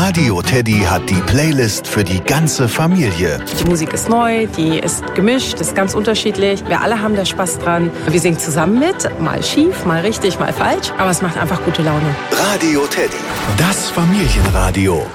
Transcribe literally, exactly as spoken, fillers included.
Radio Teddy hat die Playlist für die ganze Familie. Die Musik ist neu, die ist gemischt, ist ganz unterschiedlich. Wir alle haben da Spaß dran. Wir singen zusammen mit, mal schief, mal richtig, mal falsch. Aber es macht einfach gute Laune. Radio Teddy, das Familienradio.